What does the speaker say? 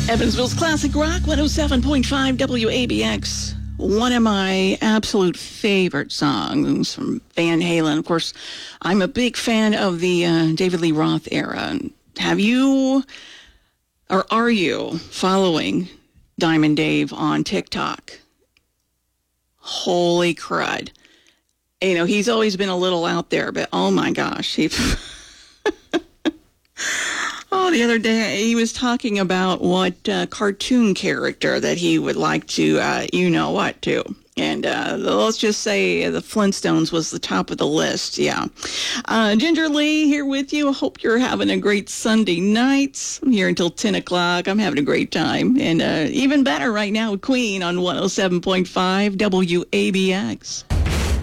Evansville's Classic Rock, 107.5 WABX. One of my absolute favorite songs from Van Halen. Of course, I'm a big fan of the David Lee Roth era. Have you, or are you, following Diamond Dave on TikTok? Holy crud. You know, he's always been a little out there, but oh my gosh. Oh, the other day he was talking about what cartoon character that he would like to, to. And let's just say the Flintstones was the top of the list. Yeah. Ginger Lee here with you. I hope you're having a great Sunday night. I'm here until 10 o'clock. I'm having a great time. And even better right now with Queen on 107.5 WABX.